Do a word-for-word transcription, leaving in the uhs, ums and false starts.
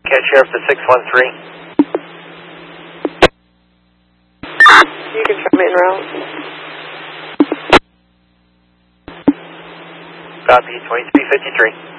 Cat Sheriff to six one three. You can come in route. Copy, twenty-three fifty-three.